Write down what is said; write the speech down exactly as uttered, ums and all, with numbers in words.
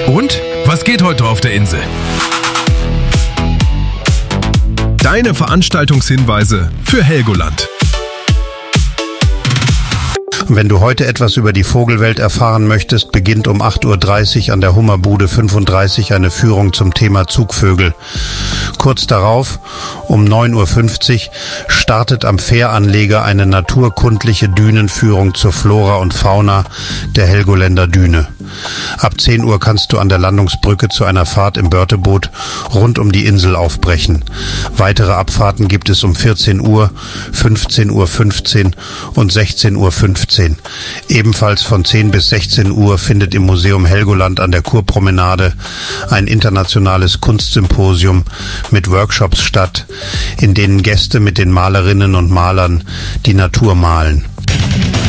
Und was geht heute auf der Insel? Deine Veranstaltungshinweise für Helgoland. Wenn du heute etwas über die Vogelwelt erfahren möchtest, beginnt um acht Uhr dreißig an der Hummerbude fünfunddreißig eine Führung zum Thema Zugvögel. Kurz darauf, um neun Uhr fünfzig, startet am Fähranleger eine naturkundliche Dünenführung zur Flora und Fauna der Helgoländer Düne. Ab zehn Uhr kannst du an der Landungsbrücke zu einer Fahrt im Börteboot rund um die Insel aufbrechen. Weitere Abfahrten gibt es um vierzehn Uhr, fünfzehn Uhr fünfzehn und sechzehn Uhr fünfzehn. Ebenfalls von zehn bis sechzehn Uhr findet im Museum Helgoland an der Kurpromenade ein internationales Kunstsymposium mit Workshops statt, in denen Gäste mit den Malerinnen und Malern die Natur malen.